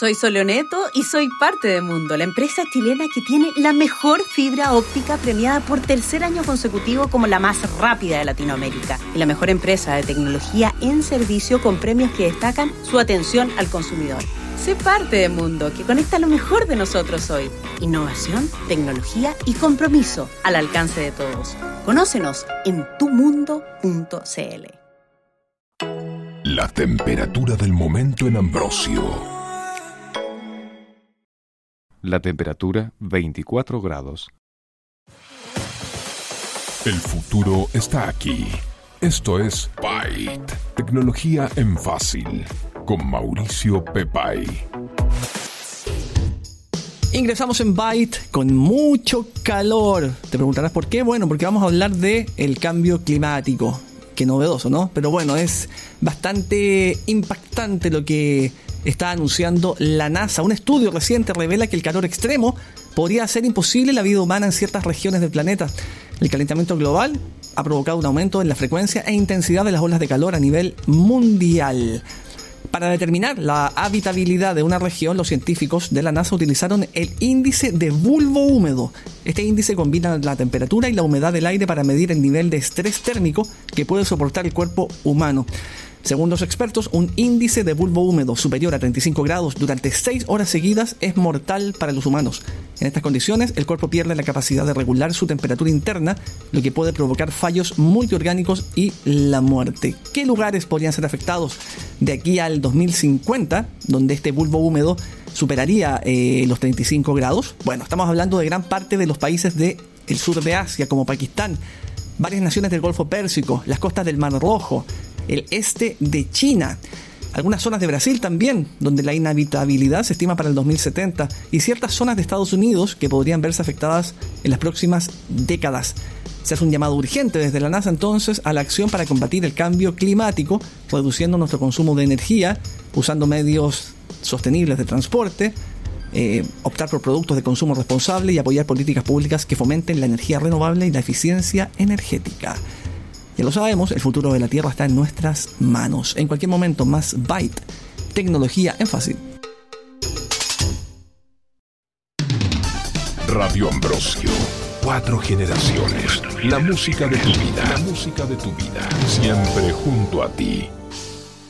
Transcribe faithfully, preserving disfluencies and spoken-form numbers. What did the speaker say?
Soy Soleoneto y soy parte de Mundo, la empresa chilena que tiene la mejor fibra óptica premiada por tercer año consecutivo como la más rápida de Latinoamérica y la mejor empresa de tecnología en servicio con premios que destacan su atención al consumidor. Sé parte de Mundo, que conecta lo mejor de nosotros hoy. Innovación, tecnología y compromiso al alcance de todos. Conócenos en tu mundo punto c l. La temperatura del momento en Ambrosio. La temperatura veinticuatro grados. El futuro está aquí. Esto es Byte. Tecnología en fácil. Con Mauricio Pepay. Ingresamos en Byte con mucho calor. Te preguntarás por qué. Bueno, porque vamos a hablar de el cambio climático. Qué novedoso, ¿no? Pero bueno, es bastante impactante lo que está anunciando la NASA. Un estudio reciente revela que el calor extremo podría hacer imposible la vida humana en ciertas regiones del planeta. El calentamiento global ha provocado un aumento en la frecuencia e intensidad de las olas de calor a nivel mundial. Para determinar la habitabilidad de una región, los científicos de la NASA utilizaron el índice de bulbo húmedo. Este índice combina la temperatura y la humedad del aire para medir el nivel de estrés térmico que puede soportar el cuerpo humano. Según los expertos, un índice de bulbo húmedo superior a treinta y cinco grados durante seis horas seguidas es mortal para los humanos. En estas condiciones, el cuerpo pierde la capacidad de regular su temperatura interna, lo que puede provocar fallos multiorgánicos y la muerte. ¿Qué lugares podrían ser afectados de aquí al dos mil cincuenta, donde este bulbo húmedo superaría eh, los treinta y cinco grados? Bueno, estamos hablando de gran parte de los países del sur de Asia, como Pakistán, varias naciones del Golfo Pérsico, las costas del Mar Rojo, el este de China, algunas zonas de Brasil también, donde la inhabitabilidad se estima para el dos mil setenta, y ciertas zonas de Estados Unidos que podrían verse afectadas en las próximas décadas. Se hace un llamado urgente desde la NASA entonces a la acción para combatir el cambio climático, reduciendo nuestro consumo de energía, usando medios sostenibles de transporte, eh, optar por productos de consumo responsable y apoyar políticas públicas que fomenten la energía renovable y la eficiencia energética. Ya lo sabemos, el futuro de la Tierra está en nuestras manos. En cualquier momento, más Byte. Tecnología en fácil. Radio Ambrosio. Cuatro generaciones. La música de tu vida. La música de tu vida. Siempre junto a ti.